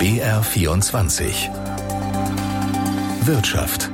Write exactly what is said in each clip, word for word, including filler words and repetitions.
B R vierundzwanzig Wirtschaft.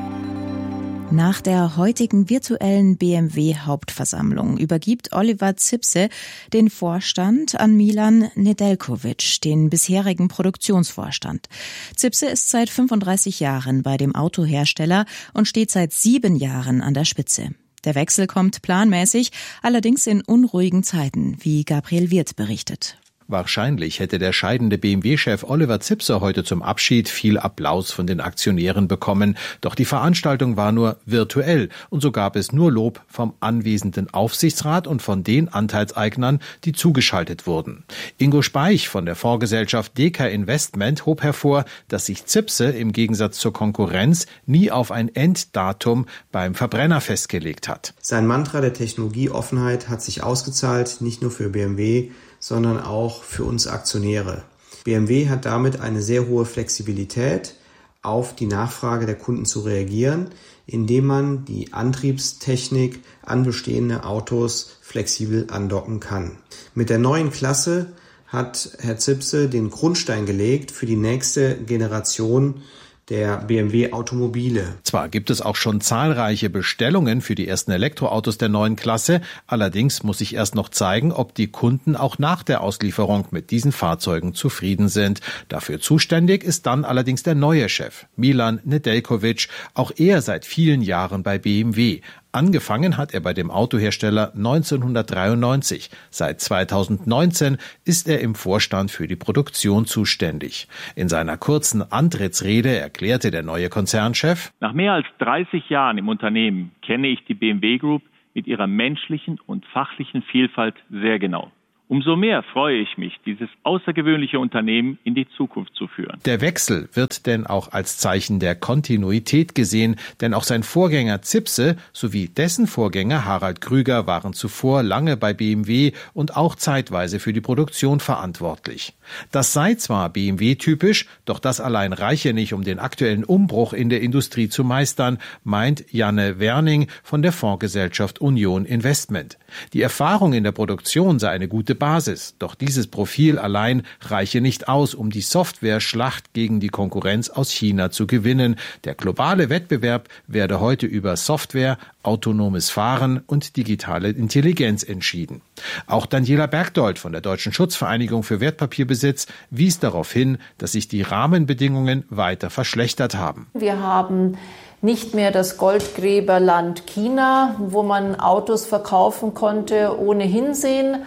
Nach der heutigen virtuellen B M W-Hauptversammlung übergibt Oliver Zipse den Vorstand an Milan Nedeljković, den bisherigen Produktionsvorstand. Zipse ist seit fünfunddreißig Jahren bei dem Autohersteller und steht seit sieben Jahren an der Spitze. Der Wechsel kommt planmäßig, allerdings in unruhigen Zeiten, wie Gabriel Wirth berichtet. Wahrscheinlich hätte der scheidende B M W-Chef Oliver Zipse heute zum Abschied viel Applaus von den Aktionären bekommen. Doch die Veranstaltung war nur virtuell und so gab es nur Lob vom anwesenden Aufsichtsrat und von den Anteilseignern, die zugeschaltet wurden. Ingo Speich von der Fondsgesellschaft Deka Investment hob hervor, dass sich Zipse im Gegensatz zur Konkurrenz nie auf ein Enddatum beim Verbrenner festgelegt hat. Sein Mantra der Technologieoffenheit hat sich ausgezahlt, nicht nur für B M W, sondern auch für uns Aktionäre. B M W hat damit eine sehr hohe Flexibilität, auf die Nachfrage der Kunden zu reagieren, indem man die Antriebstechnik an bestehende Autos flexibel andocken kann. Mit der neuen Klasse hat Herr Zipse den Grundstein gelegt für die nächste Generation der B M W-Automobile. Zwar gibt es auch schon zahlreiche Bestellungen für die ersten Elektroautos der neuen Klasse, allerdings muss sich erst noch zeigen, ob die Kunden auch nach der Auslieferung mit diesen Fahrzeugen zufrieden sind. Dafür zuständig ist dann allerdings der neue Chef, Milan Nedeljković, auch er seit vielen Jahren bei B M W. Angefangen hat er bei dem Autohersteller neunzehnhundertdreiundneunzig. Seit zweitausendneunzehn ist er im Vorstand für die Produktion zuständig. In seiner kurzen Antrittsrede erklärte der neue Konzernchef: Nach mehr als dreißig Jahren im Unternehmen kenne ich die B M W Group mit ihrer menschlichen und fachlichen Vielfalt sehr genau. Umso mehr freue ich mich, dieses außergewöhnliche Unternehmen in die Zukunft zu führen. Der Wechsel wird denn auch als Zeichen der Kontinuität gesehen, denn auch sein Vorgänger Zipse sowie dessen Vorgänger Harald Krüger waren zuvor lange bei B M W und auch zeitweise für die Produktion verantwortlich. Das sei zwar B M W-typisch, doch das allein reiche nicht, um den aktuellen Umbruch in der Industrie zu meistern, meint Janne Werning von der Fondsgesellschaft Union Investment. Die Erfahrung in der Produktion sei eine gute Basis, doch dieses Profil allein reiche nicht aus, um die Software-Schlacht gegen die Konkurrenz aus China zu gewinnen. Der globale Wettbewerb werde heute über Software, autonomes Fahren und digitale Intelligenz entschieden. Auch Daniela Bergdold von der Deutschen Schutzvereinigung für Wertpapierbesitz wies darauf hin, dass sich die Rahmenbedingungen weiter verschlechtert haben. Wir haben nicht mehr das Goldgräberland China, wo man Autos verkaufen konnte ohne Hinsehen.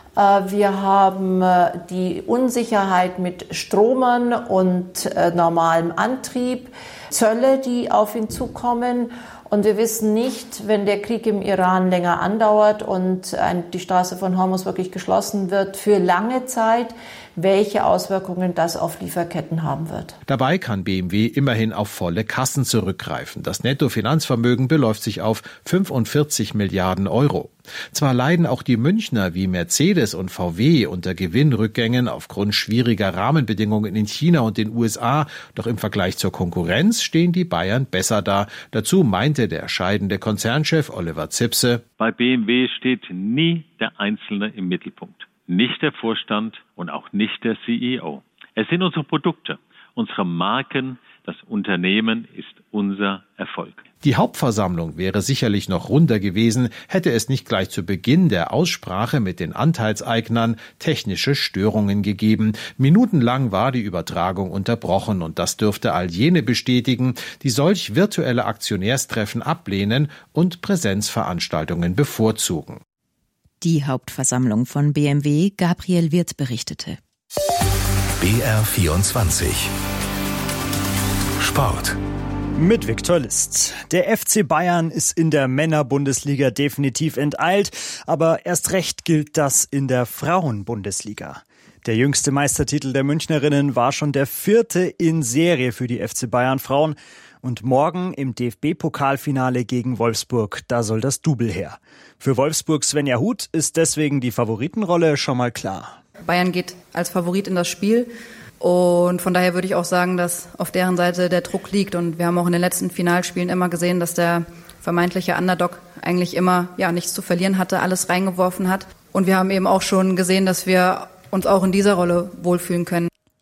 Wir haben die Unsicherheit mit Stromern und normalem Antrieb, Zölle, die auf ihn zukommen. Und wir wissen nicht, wenn der Krieg im Iran länger andauert und die Straße von Hormuz wirklich geschlossen wird, für lange Zeit, welche Auswirkungen das auf Lieferketten haben wird. Dabei kann B M W immerhin auf volle Kassen zurückgreifen. Das Nettofinanzvermögen beläuft sich auf fünfundvierzig Milliarden Euro. Zwar leiden auch die Münchner wie Mercedes und V W unter Gewinnrückgängen aufgrund schwieriger Rahmenbedingungen in China und den U S A, doch im Vergleich zur Konkurrenz stehen die Bayern besser da. Dazu meinte der scheidende Konzernchef Oliver Zipse: Bei B M W steht nie der Einzelne im Mittelpunkt. Nicht der Vorstand und auch nicht der C E O. Es sind unsere Produkte, unsere Marken, das Unternehmen ist unser Erfolg. Die Hauptversammlung wäre sicherlich noch runder gewesen, hätte es nicht gleich zu Beginn der Aussprache mit den Anteilseignern technische Störungen gegeben. Minutenlang war die Übertragung unterbrochen und das dürfte all jene bestätigen, die solch virtuelle Aktionärstreffen ablehnen und Präsenzveranstaltungen bevorzugen. Die Hauptversammlung von B M W, Gabriel Wirth berichtete. B R vierundzwanzig Sport. Mit Viktor List. Der F C Bayern ist in der Männerbundesliga definitiv enteilt, aber erst recht gilt das in der Frauenbundesliga. Der jüngste Meistertitel der Münchnerinnen war schon der vierte in Serie für die F C Bayern Frauen. Und morgen im D F B-Pokalfinale gegen Wolfsburg, da soll das Double her. Für Wolfsburg Svenja Huth ist deswegen die Favoritenrolle schon mal klar. Bayern geht als Favorit in das Spiel und von daher würde ich auch sagen, dass auf deren Seite der Druck liegt. Und wir haben auch in den letzten Finalspielen immer gesehen, dass der vermeintliche Underdog eigentlich immer ja nichts zu verlieren hatte, alles reingeworfen hat. Und wir haben eben auch schon gesehen, dass wir uns auch in dieser Rolle wohlfühlen können.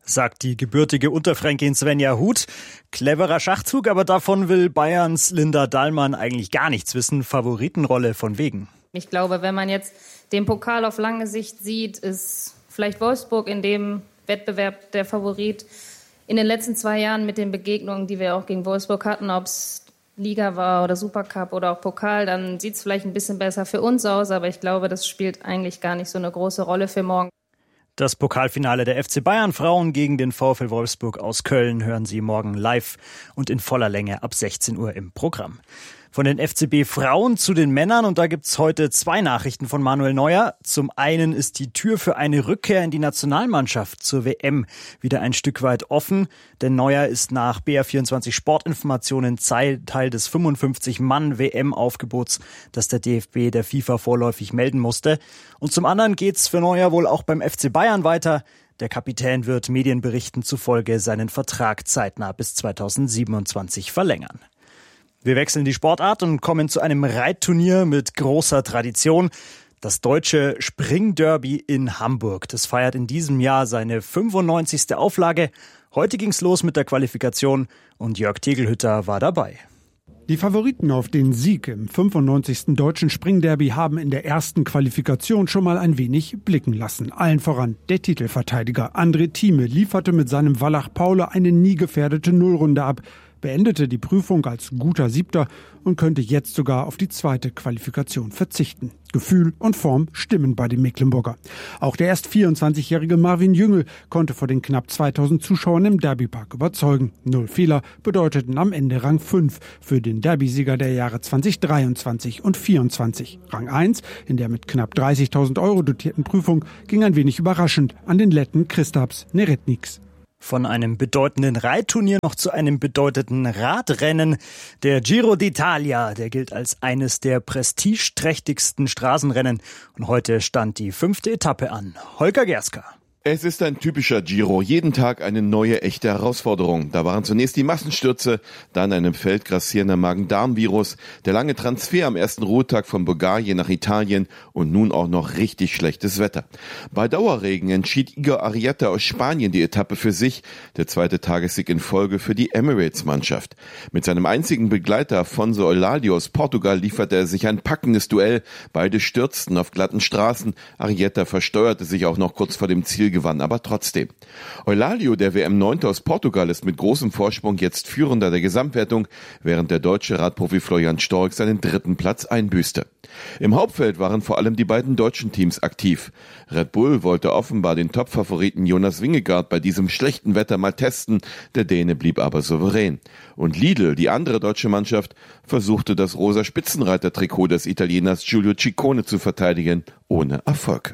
sagt die gebürtige Unterfränkin Svenja Huth. Cleverer Schachzug, aber davon will Bayerns Linda Dahlmann eigentlich gar nichts wissen. Favoritenrolle von wegen. Ich glaube, wenn man jetzt den Pokal auf lange Sicht sieht, ist vielleicht Wolfsburg in dem Wettbewerb der Favorit. In den letzten zwei Jahren mit den Begegnungen, die wir auch gegen Wolfsburg hatten, ob es Liga war oder Supercup oder auch Pokal, dann sieht es vielleicht ein bisschen besser für uns aus, aber ich glaube, das spielt eigentlich gar nicht so eine große Rolle für morgen. Das Pokalfinale der F C Bayern Frauen gegen den VfL Wolfsburg aus Köln hören Sie morgen live und in voller Länge ab sechzehn Uhr im Programm. Von den F C B Frauen zu den Männern und da gibt's heute zwei Nachrichten von Manuel Neuer. Zum einen ist die Tür für eine Rückkehr in die Nationalmannschaft zur W M wieder ein Stück weit offen, denn Neuer ist nach B R vierundzwanzig Sportinformationen Teil des fünfundfünfzig Mann W M-Aufgebots, das der D F B der FIFA vorläufig melden musste. Und zum anderen geht's für Neuer wohl auch beim F C Bayern weiter. Der Kapitän wird Medienberichten zufolge seinen Vertrag zeitnah bis zweitausendsiebenundzwanzig verlängern. Wir wechseln die Sportart und kommen zu einem Reitturnier mit großer Tradition. Das deutsche Springderby in Hamburg. Das feiert in diesem Jahr seine fünfundneunzigste Auflage. Heute ging's los mit der Qualifikation und Jörg Tegelhütter war dabei. Die Favoriten auf den Sieg im fünfundneunzigsten deutschen Springderby haben in der ersten Qualifikation schon mal ein wenig blicken lassen. Allen voran der Titelverteidiger André Thieme lieferte mit seinem Wallach Paule eine nie gefährdete Nullrunde ab, beendete die Prüfung als guter Siebter und könnte jetzt sogar auf die zweite Qualifikation verzichten. Gefühl und Form stimmen bei dem Mecklenburger. Auch der erst vierundzwanzigjährige Marvin Jüngel konnte vor den knapp zweitausend Zuschauern im Derbypark überzeugen. Null Fehler bedeuteten am Ende Rang fünf für den Derbysieger der Jahre zweitausenddreiundzwanzig und vierundzwanzig. Rang eins in der mit knapp dreißigtausend Euro dotierten Prüfung ging ein wenig überraschend an den Letten Kristaps Neretniks. Von einem bedeutenden Reitturnier noch zu einem bedeutenden Radrennen. Der Giro d'Italia, der gilt als eines der prestigeträchtigsten Straßenrennen. Und heute stand die fünfte Etappe an. Holger Gerska. Es ist ein typischer Giro. Jeden Tag eine neue, echte Herausforderung. Da waren zunächst die Massenstürze, dann ein im Feld grassierender Magen-Darm-Virus, der lange Transfer am ersten Ruhetag von Bulgarien nach Italien und nun auch noch richtig schlechtes Wetter. Bei Dauerregen entschied Igor Arrieta aus Spanien die Etappe für sich, der zweite Tagessieg in Folge für die Emirates-Mannschaft. Mit seinem einzigen Begleiter Afonso Eulalia aus Portugal lieferte er sich ein packendes Duell. Beide stürzten auf glatten Straßen. Arrieta versteuerte sich auch noch kurz vor dem Ziel, gewann aber trotzdem. Eulalia, der W M-Neunte aus Portugal, ist mit großem Vorsprung jetzt Führender der Gesamtwertung, während der deutsche Radprofi Florian Stork seinen dritten Platz einbüßte. Im Hauptfeld waren vor allem die beiden deutschen Teams aktiv. Red Bull wollte offenbar den Top-Favoriten Jonas Vingegaard bei diesem schlechten Wetter mal testen, der Däne blieb aber souverän. Und Lidl, die andere deutsche Mannschaft, versuchte das rosa Spitzenreiter-Trikot des Italieners Giulio Ciccone zu verteidigen, ohne Erfolg.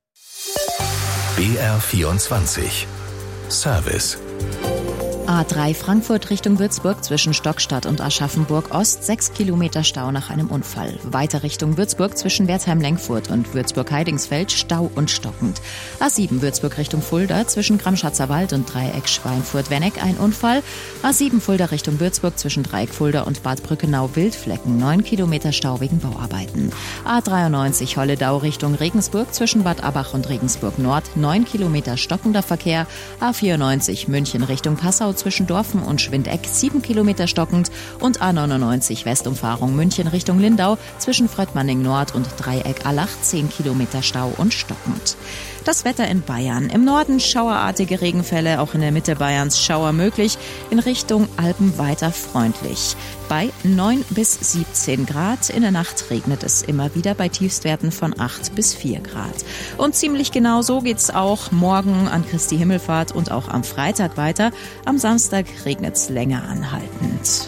B R vierundzwanzig Service. A drei Frankfurt Richtung Würzburg zwischen Stockstadt und Aschaffenburg Ost, sechs Kilometer Stau nach einem Unfall. Weiter Richtung Würzburg zwischen Wertheim-Lenkfurt und Würzburg-Heidingsfeld Stau und stockend. A sieben Würzburg Richtung Fulda zwischen Gramschatzer Wald und Dreieck Schweinfurt-Wenneck ein Unfall. A sieben Fulda Richtung Würzburg zwischen Dreieck Fulda und Bad Brückenau-Wildflecken neun Kilometer Stau wegen Bauarbeiten. A dreiundneunzig Holledau Richtung Regensburg zwischen Bad Abach und Regensburg Nord neun Kilometer stockender Verkehr. A vierundneunzig München Richtung Passau zwischen Dorfen und Schwindeck sieben Kilometer stockend und A neunundneunzig Westumfahrung München Richtung Lindau zwischen Fröttmanning Nord und Dreieck Allach zehn Kilometer Stau und stockend. Das Wetter in Bayern. Im Norden schauerartige Regenfälle, auch in der Mitte Bayerns Schauer möglich. In Richtung Alpen weiter freundlich. Bei neun bis siebzehn Grad. In der Nacht regnet es immer wieder bei Tiefstwerten von acht bis vier Grad. Und ziemlich genau so geht's auch morgen an Christi Himmelfahrt und auch am Freitag weiter. Am Samstag regnet's länger anhaltend.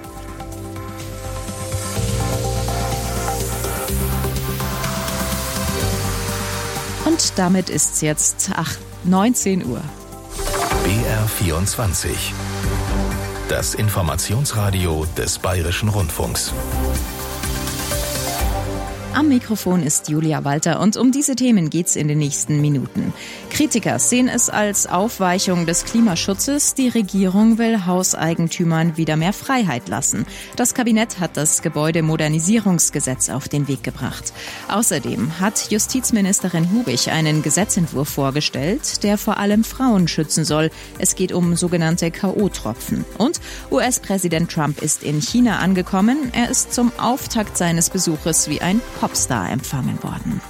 Und damit ist's jetzt neunzehn Uhr. B R vierundzwanzig. Das Informationsradio des Bayerischen Rundfunks. Am Mikrofon ist Julia Walter und um diese Themen geht's in den nächsten Minuten. Kritiker sehen es als Aufweichung des Klimaschutzes. Die Regierung will Hauseigentümern wieder mehr Freiheit lassen. Das Kabinett hat das Gebäudemodernisierungsgesetz auf den Weg gebracht. Außerdem hat Justizministerin Hubig einen Gesetzentwurf vorgestellt, der vor allem Frauen schützen soll. Es geht um sogenannte K O-Tropfen. Und U S-Präsident Trump ist in China angekommen. Er ist zum Auftakt seines Besuches wie ein Popstar empfangen worden.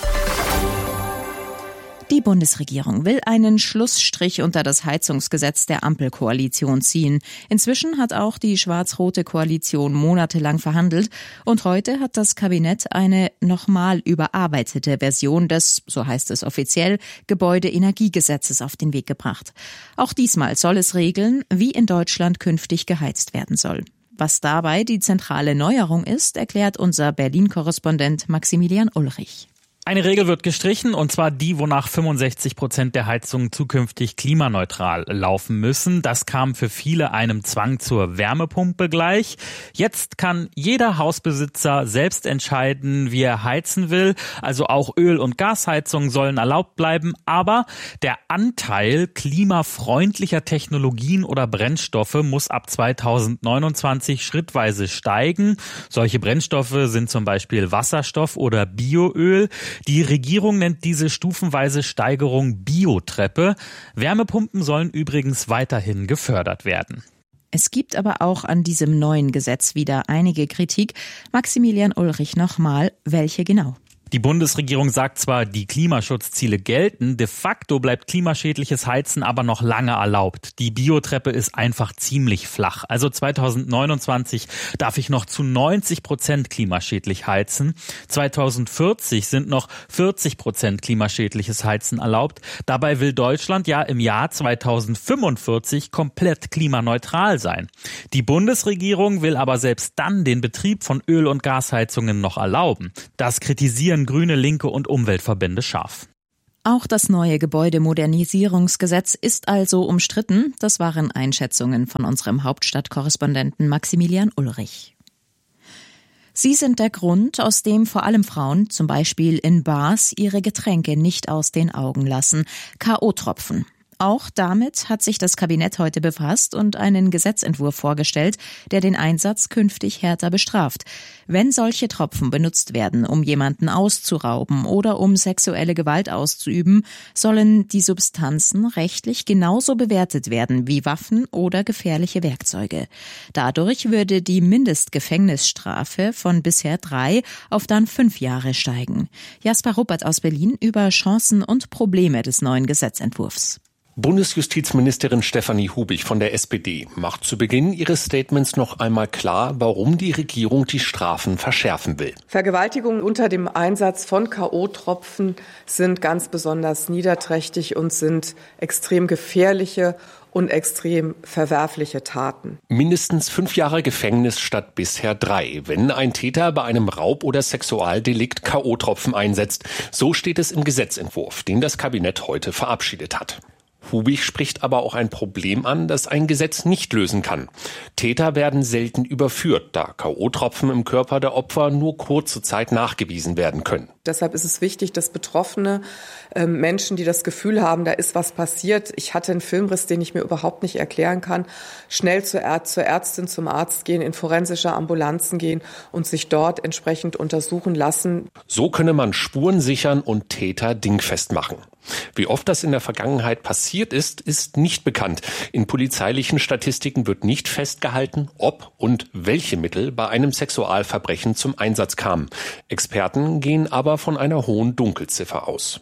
Die Bundesregierung will einen Schlussstrich unter das Heizungsgesetz der Ampelkoalition ziehen. Inzwischen hat auch die schwarz-rote Koalition monatelang verhandelt und heute hat das Kabinett eine nochmal überarbeitete Version des, so heißt es offiziell, Gebäudeenergiegesetzes auf den Weg gebracht. Auch diesmal soll es regeln, wie in Deutschland künftig geheizt werden soll. Was dabei die zentrale Neuerung ist, erklärt unser Berlin-Korrespondent Maximilian Ulrich. Eine Regel wird gestrichen, und zwar die, wonach fünfundsechzig Prozent der Heizungen zukünftig klimaneutral laufen müssen. Das kam für viele einem Zwang zur Wärmepumpe gleich. Jetzt kann jeder Hausbesitzer selbst entscheiden, wie er heizen will. Also auch Öl- und Gasheizungen sollen erlaubt bleiben. Aber der Anteil klimafreundlicher Technologien oder Brennstoffe muss ab zweitausendneunundzwanzig schrittweise steigen. Solche Brennstoffe sind zum Beispiel Wasserstoff oder Bioöl. Die Regierung nennt diese stufenweise Steigerung Biotreppe. Wärmepumpen sollen übrigens weiterhin gefördert werden. Es gibt aber auch an diesem neuen Gesetz wieder einige Kritik. Maximilian Ulrich nochmal, welche genau? Die Bundesregierung sagt zwar, die Klimaschutzziele gelten, de facto bleibt klimaschädliches Heizen aber noch lange erlaubt. Die Biotreppe ist einfach ziemlich flach. Also zweitausendneunundzwanzig darf ich noch zu neunzig Prozent klimaschädlich heizen. zweitausendvierzig sind noch vierzig Prozent klimaschädliches Heizen erlaubt. Dabei will Deutschland ja im Jahr zweitausendfünfundvierzig komplett klimaneutral sein. Die Bundesregierung will aber selbst dann den Betrieb von Öl- und Gasheizungen noch erlauben. Das kritisieren Grüne, Linke und Umweltverbände scharf. Auch das neue Gebäudemodernisierungsgesetz ist also umstritten. Das waren Einschätzungen von unserem Hauptstadtkorrespondenten Maximilian Ulrich. Sie sind der Grund, aus dem vor allem Frauen, zum Beispiel in Bars, ihre Getränke nicht aus den Augen lassen. K O-Tropfen. Auch damit hat sich das Kabinett heute befasst und einen Gesetzentwurf vorgestellt, der den Einsatz künftig härter bestraft. Wenn solche Tropfen benutzt werden, um jemanden auszurauben oder um sexuelle Gewalt auszuüben, sollen die Substanzen rechtlich genauso bewertet werden wie Waffen oder gefährliche Werkzeuge. Dadurch würde die Mindestgefängnisstrafe von bisher drei auf dann fünf Jahre steigen. Jasper Ruppert aus Berlin über Chancen und Probleme des neuen Gesetzentwurfs. Bundesjustizministerin Stefanie Hubig von der S P D macht zu Beginn ihres Statements noch einmal klar, warum die Regierung die Strafen verschärfen will. Vergewaltigungen unter dem Einsatz von K O-Tropfen sind ganz besonders niederträchtig und sind extrem gefährliche und extrem verwerfliche Taten. Mindestens fünf Jahre Gefängnis statt bisher drei, wenn ein Täter bei einem Raub- oder Sexualdelikt K O-Tropfen einsetzt. So steht es im Gesetzentwurf, den das Kabinett heute verabschiedet hat. Hubig spricht aber auch ein Problem an, das ein Gesetz nicht lösen kann. Täter werden selten überführt, da K O-Tropfen im Körper der Opfer nur kurze Zeit nachgewiesen werden können. Deshalb ist es wichtig, dass Betroffene, äh, Menschen, die das Gefühl haben, da ist was passiert, ich hatte einen Filmriss, den ich mir überhaupt nicht erklären kann, schnell zur, Ärzt- zur Ärztin, zum Arzt gehen, in forensische Ambulanzen gehen und sich dort entsprechend untersuchen lassen. So könne man Spuren sichern und Täter dingfest machen. Wie oft das in der Vergangenheit passiert ist, ist nicht bekannt. In polizeilichen Statistiken wird nicht festgehalten, ob und welche Mittel bei einem Sexualverbrechen zum Einsatz kamen. Experten gehen aber von einer hohen Dunkelziffer aus.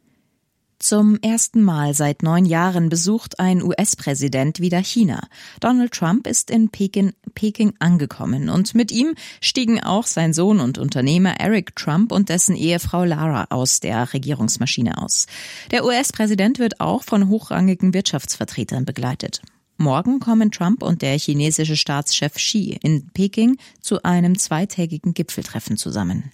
Zum ersten Mal seit neun Jahren besucht ein U S-Präsident wieder China. Donald Trump ist in Peking, Peking angekommen und mit ihm stiegen auch sein Sohn und Unternehmer Eric Trump und dessen Ehefrau Lara aus der Regierungsmaschine aus. Der U S-Präsident wird auch von hochrangigen Wirtschaftsvertretern begleitet. Morgen kommen Trump und der chinesische Staatschef Xi in Peking zu einem zweitägigen Gipfeltreffen zusammen.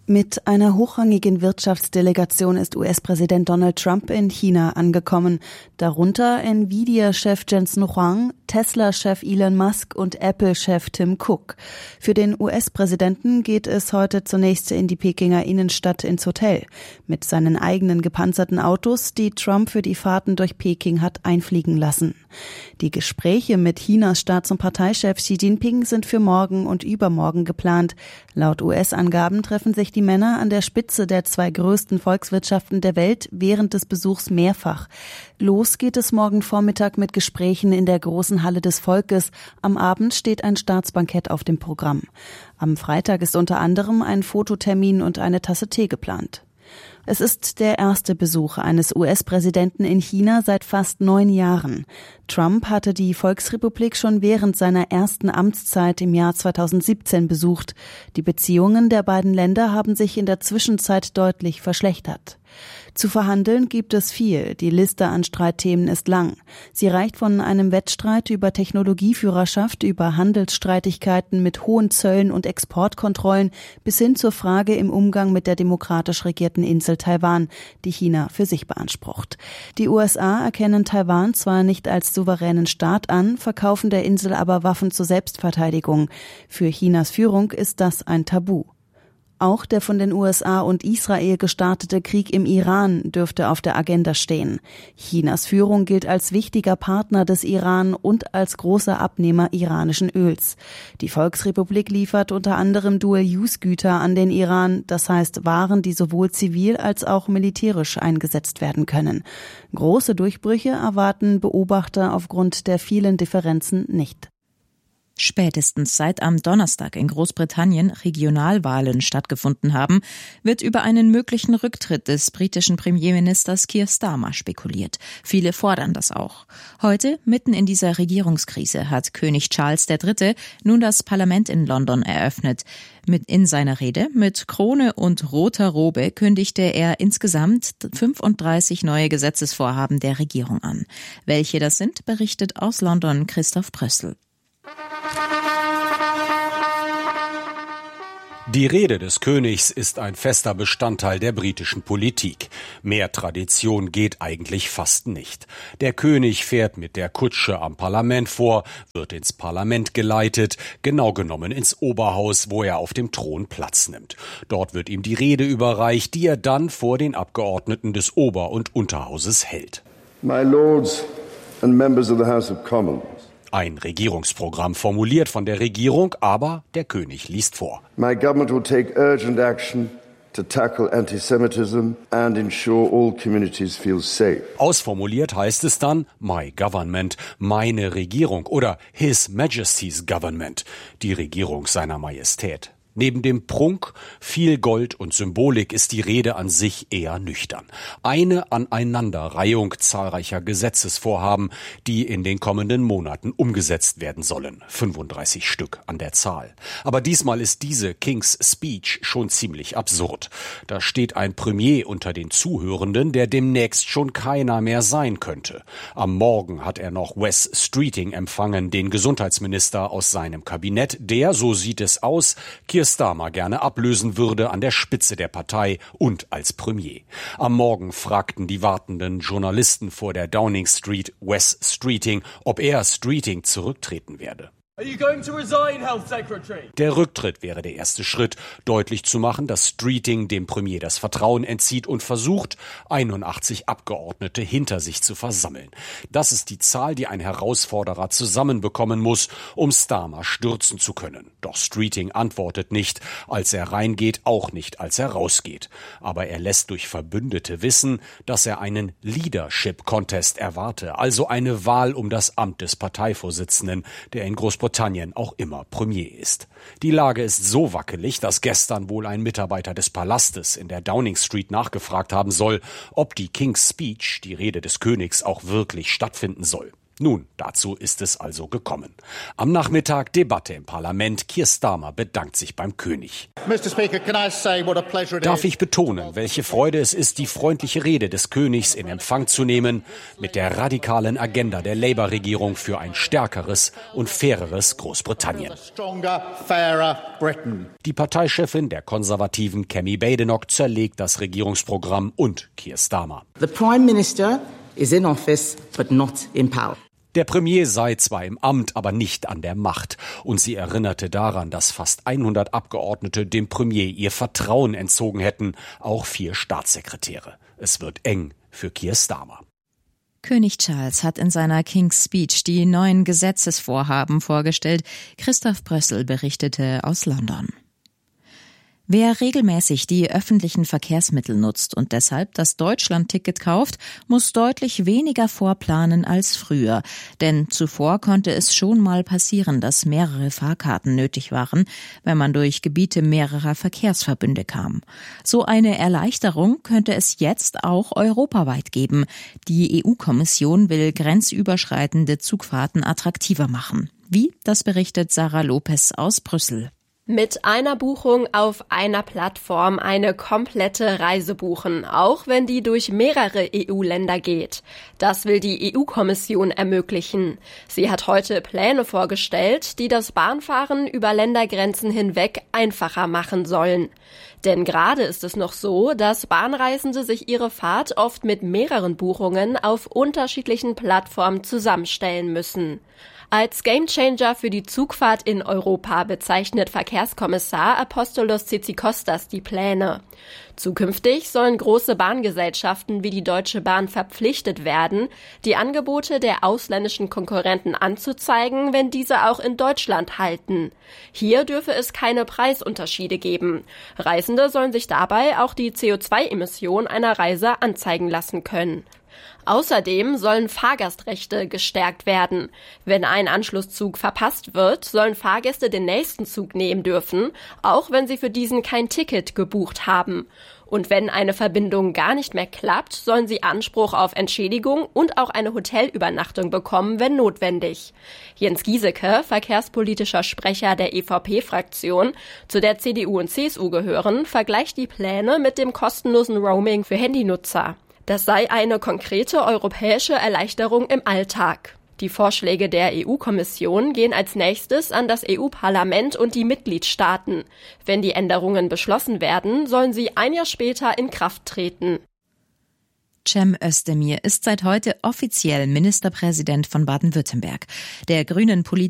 Mit einer hochrangigen Wirtschaftsdelegation ist U S-Präsident Donald Trump in China angekommen. Darunter Nvidia-Chef Jensen Huang, Tesla-Chef Elon Musk und Apple-Chef Tim Cook. Für den U S-Präsidenten geht es heute zunächst in die Pekinger Innenstadt ins Hotel. Mit seinen eigenen gepanzerten Autos, die Trump für die Fahrten durch Peking hat einfliegen lassen. Die Gespräche mit Chinas Staats- und Parteichef Xi Jinping sind für morgen und übermorgen geplant. Laut U S-Angaben treffen sich die Männer an der Spitze der zwei größten Volkswirtschaften der Welt während des Besuchs mehrfach. Los geht es morgen Vormittag mit Gesprächen in der großen Halle des Volkes. Am Abend steht ein Staatsbankett auf dem Programm. Am Freitag ist unter anderem ein Fototermin und eine Tasse Tee geplant. Es ist der erste Besuch eines U S-Präsidenten in China seit fast neun Jahren. Trump hatte die Volksrepublik schon während seiner ersten Amtszeit im Jahr zweitausendsiebzehn besucht. Die Beziehungen der beiden Länder haben sich in der Zwischenzeit deutlich verschlechtert. Zu verhandeln gibt es viel. Die Liste an Streitthemen ist lang. Sie reicht von einem Wettstreit über Technologieführerschaft, über Handelsstreitigkeiten mit hohen Zöllen und Exportkontrollen bis hin zur Frage im Umgang mit der demokratisch regierten Insel Taiwan, die China für sich beansprucht. Die U S A erkennen Taiwan zwar nicht als souveränen Staat an, verkaufen der Insel aber Waffen zur Selbstverteidigung. Für Chinas Führung ist das ein Tabu. Auch der von den U S A und Israel gestartete Krieg im Iran dürfte auf der Agenda stehen. Chinas Führung gilt als wichtiger Partner des Iran und als großer Abnehmer iranischen Öls. Die Volksrepublik liefert unter anderem Dual-Use-Güter an den Iran, das heißt Waren, die sowohl zivil als auch militärisch eingesetzt werden können. Große Durchbrüche erwarten Beobachter aufgrund der vielen Differenzen nicht. Spätestens seit am Donnerstag in Großbritannien Regionalwahlen stattgefunden haben, wird über einen möglichen Rücktritt des britischen Premierministers Keir Starmer spekuliert. Viele fordern das auch. Heute, mitten in dieser Regierungskrise, hat König Charles der Dritte nun das Parlament in London eröffnet. Mit in seiner Rede mit Krone und roter Robe kündigte er insgesamt fünfunddreißig neue Gesetzesvorhaben der Regierung an. Welche das sind, berichtet aus London Christoph Brössel. Die Rede des Königs ist ein fester Bestandteil der britischen Politik. Mehr Tradition geht eigentlich fast nicht. Der König fährt mit der Kutsche am Parlament vor, wird ins Parlament geleitet, genau genommen ins Oberhaus, wo er auf dem Thron Platz nimmt. Dort wird ihm die Rede überreicht, die er dann vor den Abgeordneten des Ober- und Unterhauses hält. My Lords and members of the House of Commons. Ein Regierungsprogramm formuliert von der Regierung, aber der König liest vor. My government will take urgent action to tackle anti-Semitism and ensure all communities feel safe. Ausformuliert heißt es dann My Government, meine Regierung oder His Majesty's Government, die Regierung seiner Majestät. Neben dem Prunk, viel Gold und Symbolik ist die Rede an sich eher nüchtern. Eine Aneinanderreihung zahlreicher Gesetzesvorhaben, die in den kommenden Monaten umgesetzt werden sollen. fünfunddreißig Stück an der Zahl. Aber diesmal ist diese King's Speech schon ziemlich absurd. Da steht ein Premier unter den Zuhörenden, der demnächst schon keiner mehr sein könnte. Am Morgen hat er noch Wes Streeting empfangen, den Gesundheitsminister aus seinem Kabinett, der, so sieht es aus, Keir Starmer gerne ablösen würde an der Spitze der Partei und als Premier. Am Morgen fragten die wartenden Journalisten vor der Downing Street Wes Streeting, ob er Streeting zurücktreten werde. Are you going to resign, Health Secretary? Der Rücktritt wäre der erste Schritt, deutlich zu machen, dass Streeting dem Premier das Vertrauen entzieht und versucht, einundachtzig Abgeordnete hinter sich zu versammeln. Das ist die Zahl, die ein Herausforderer zusammenbekommen muss, um Starmer stürzen zu können. Doch Streeting antwortet nicht, als er reingeht, auch nicht, als er rausgeht. Aber er lässt durch Verbündete wissen, dass er einen Leadership-Contest erwarte, also eine Wahl um das Amt des Parteivorsitzenden, der in Großbritannien Großbritannien auch immer Premier ist. Die Lage ist so wackelig, dass gestern wohl ein Mitarbeiter des Palastes in der Downing Street nachgefragt haben soll, ob die King's Speech, die Rede des Königs, auch wirklich stattfinden soll. Nun, dazu ist es also gekommen. Am Nachmittag Debatte im Parlament. Keir Starmer bedankt sich beim König. Darf ich betonen, welche Freude es ist, die freundliche Rede des Königs in Empfang zu nehmen mit der radikalen Agenda der Labour-Regierung für ein stärkeres und faireres Großbritannien. Die Parteichefin der Konservativen, Kemi Badenoch, zerlegt das Regierungsprogramm und Keir Starmer. The Prime Minister is in office, but not in power. Der Premier sei zwar im Amt, aber nicht an der Macht. Und sie erinnerte daran, dass fast hundert Abgeordnete dem Premier ihr Vertrauen entzogen hätten, auch vier Staatssekretäre. Es wird eng für Keir Starmer. König Charles hat in seiner King's Speech die neuen Gesetzesvorhaben vorgestellt. Christoph Brössel berichtete aus London. Wer regelmäßig die öffentlichen Verkehrsmittel nutzt und deshalb das Deutschland-Ticket kauft, muss deutlich weniger vorplanen als früher. Denn zuvor konnte es schon mal passieren, dass mehrere Fahrkarten nötig waren, wenn man durch Gebiete mehrerer Verkehrsverbünde kam. So eine Erleichterung könnte es jetzt auch europaweit geben. Die E U-Kommission will grenzüberschreitende Zugfahrten attraktiver machen. Wie? Das berichtet Sarah Lopez aus Brüssel. Mit einer Buchung auf einer Plattform eine komplette Reise buchen, auch wenn die durch mehrere E U-Länder geht. Das will die E U-Kommission ermöglichen. Sie hat heute Pläne vorgestellt, die das Bahnfahren über Ländergrenzen hinweg einfacher machen sollen. Denn gerade ist es noch so, dass Bahnreisende sich ihre Fahrt oft mit mehreren Buchungen auf unterschiedlichen Plattformen zusammenstellen müssen. Als Gamechanger für die Zugfahrt in Europa bezeichnet Verkehrskommissar Apostolos Tzitzikostas die Pläne. Zukünftig sollen große Bahngesellschaften wie die Deutsche Bahn verpflichtet werden, die Angebote der ausländischen Konkurrenten anzuzeigen, wenn diese auch in Deutschland halten. Hier dürfe es keine Preisunterschiede geben. Reisende sollen sich dabei auch die C O zwei Emission einer Reise anzeigen lassen können. Außerdem sollen Fahrgastrechte gestärkt werden. Wenn ein Anschlusszug verpasst wird, sollen Fahrgäste den nächsten Zug nehmen dürfen, auch wenn sie für diesen kein Ticket gebucht haben. Und wenn eine Verbindung gar nicht mehr klappt, sollen sie Anspruch auf Entschädigung und auch eine Hotelübernachtung bekommen, wenn notwendig. Jens Giesecke, verkehrspolitischer Sprecher der E V P-Fraktion, zu der C D U und C S U gehören, vergleicht die Pläne mit dem kostenlosen Roaming für Handynutzer. Das sei eine konkrete europäische Erleichterung im Alltag. Die Vorschläge der E U-Kommission gehen als nächstes an das E U-Parlament und die Mitgliedstaaten. Wenn die Änderungen beschlossen werden, sollen sie ein Jahr später in Kraft treten. Cem Özdemir ist seit heute offiziell Ministerpräsident von Baden-Württemberg. Der grünen Politiker